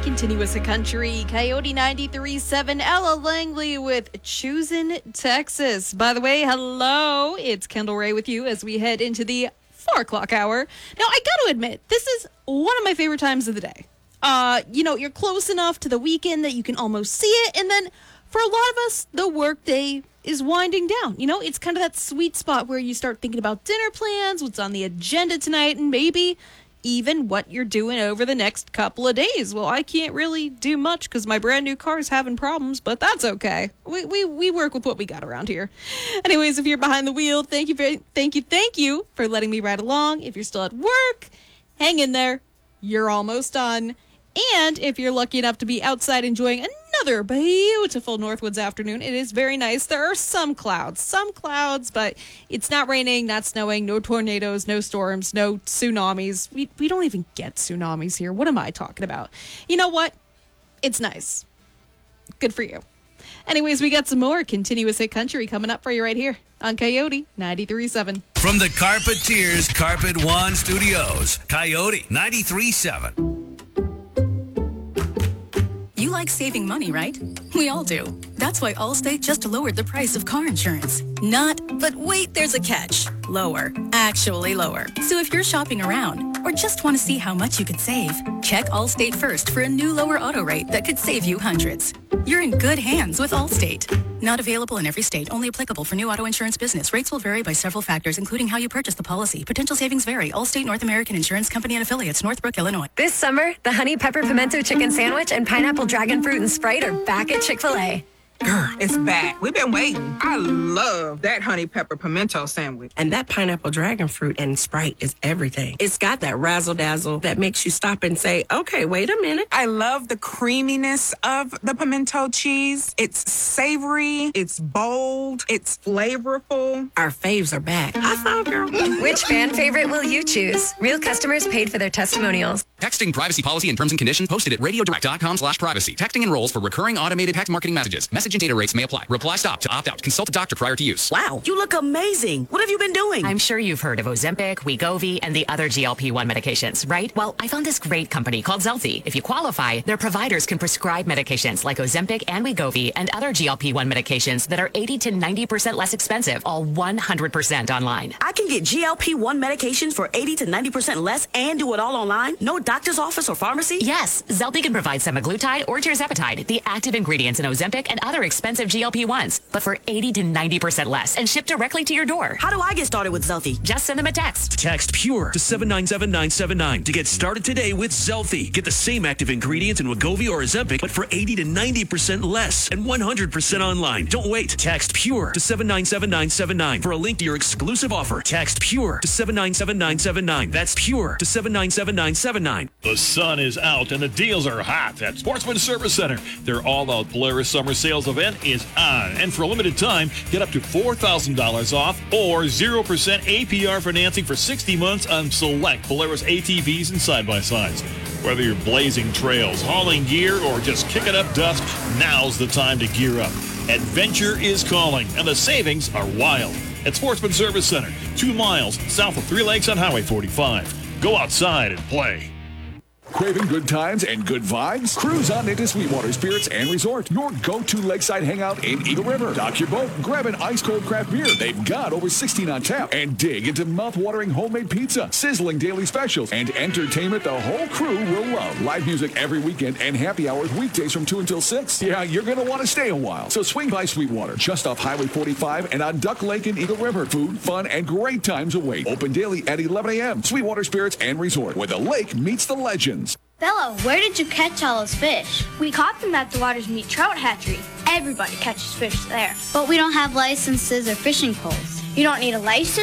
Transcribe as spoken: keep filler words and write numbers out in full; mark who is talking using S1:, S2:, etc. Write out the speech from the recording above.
S1: Continuous Country, Coyote ninety-three point seven, Ella Langley with Choosing Texas. By the way, hello, it's Kendall Ray with you as we head into the four o'clock hour. Now, I got to admit, this is one of my favorite times of the day. Uh, you know, you're close enough to the weekend that you can almost see it, and then for a lot of us, the workday is winding down. You know, it's kind of that sweet spot where you start thinking about dinner plans, what's on the agenda tonight, and maybe even what you're doing over the next couple of days. Well, I can't really do much because my brand new car is having problems, but that's okay. We, we we work with what we got around here. Anyways, if you're behind the wheel, thank you, very, thank you, thank you for letting me ride along. If you're still at work, hang in there. You're almost done. And if you're lucky enough to be outside enjoying another beautiful Northwoods afternoon, it is very nice. There are some clouds, some clouds, but it's not raining, not snowing, no tornadoes, no storms, no tsunamis. We we don't even get tsunamis here. What am I talking about? You know what? It's nice. Good for you. Anyways, we got some more Continuous Hit Country coming up for you right here on Coyote ninety-three point seven.
S2: From the Carpeteers Carpet One Studios, Coyote ninety-three point seven.
S3: You like saving money, right? We all do. That's why Allstate just lowered the price of car insurance. Not, but wait, there's a catch. Lower. Actually lower. So if you're shopping around or just want to see how much you could save, check Allstate first for a new lower auto rate that could save you hundreds. You're in good hands with Allstate. Not available in every state. Only applicable for new auto insurance business. Rates will vary by several factors, including how you purchase the policy. Potential savings vary. Allstate North American Insurance Company and Affiliates, Northbrook, Illinois.
S4: This summer, the Honey Pepper Pimento Chicken Sandwich and Pineapple Dragon Fruit and Sprite are back at Chick-fil-A.
S5: Girl, it's back. We've been waiting. I love that honey pepper pimento sandwich.
S6: And that pineapple dragon fruit and Sprite is everything. It's got that razzle dazzle that makes you stop and say, okay, wait a minute.
S5: I love the creaminess of the pimento cheese. It's savory, it's bold, it's flavorful.
S6: Our faves are back. I saw, girl.
S4: Which fan favorite will you choose? Real customers paid for their testimonials.
S7: Texting privacy policy and terms and conditions posted at radiodirect.com slash privacy. Texting enrolls for recurring automated text marketing messages. Message and data rates may apply. Reply stop to opt out. Consult a doctor prior to use.
S8: Wow, you look amazing. What have you been doing?
S9: I'm sure you've heard of Ozempic, Wegovy, and the other G L P one medications, right? Well, I found this great company called Zelty. If you qualify, their providers can prescribe medications like Ozempic and Wegovy and other G L P one medications that are eighty to ninety percent less expensive, all one hundred percent online.
S8: I can get G L P one medications for eighty to ninety percent less and do it all online? No doctor's office or pharmacy?
S9: Yes, Zelty can provide semaglutide or tirzepatide, the active ingredients in Ozempic and other expensive G L P ones, but for eighty to ninety percent less and shipped directly to your door.
S8: How do I get started with Zelty?
S9: Just send them a text.
S10: Text PURE to seven nine seven nine seven nine to get started today with Zelty. Get the same active ingredients in Wegovy or Ozempic, but for eighty to ninety percent less and one hundred percent online. Don't wait. Text PURE to seven nine seven nine seven nine for a link to your exclusive offer. Text PURE to seven nine seven nine seven nine. That's PURE to seven nine seven nine seven nine.
S11: The sun is out and the deals are hot at Sportsman Service Center. Their all-out Polaris Summer Sales event is on. And for a limited time, get up to four thousand dollars off or zero percent A P R financing for sixty months on select Polaris A T Vs and side-by-sides. Whether you're blazing trails, hauling gear, or just kicking up dust, now's the time to gear up. Adventure is calling, and the savings are wild. At Sportsman Service Center, two miles south of Three Lakes on Highway forty-five. Go outside and play.
S12: Craving good times and good vibes? Cruise on into Sweetwater Spirits and Resort, your go-to lakeside hangout in Eagle River. Dock your boat, grab an ice-cold craft beer. They've got over sixteen on tap. And dig into mouth-watering homemade pizza, sizzling daily specials, and entertainment the whole crew will love. Live music every weekend and happy hours weekdays from two until six. Yeah, you're going to want to stay a while. So swing by Sweetwater, just off Highway forty-five and on Duck Lake in Eagle River. Food, fun, and great times await. Open daily at eleven a.m. Sweetwater Spirits and Resort, where the lake meets the legends.
S13: Bella, where did you catch all those fish? We caught them at the Waters Meet Trout Hatchery. Everybody catches fish there. But we don't have licenses or fishing poles. You don't need a license?